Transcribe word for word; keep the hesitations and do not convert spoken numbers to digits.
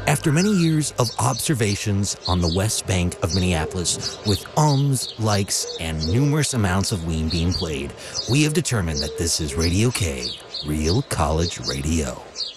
After many years of observations on the west bank of Minneapolis, with ums, likes, and numerous amounts of Ween being played, we have determined that this is Radio K, Real College Radio.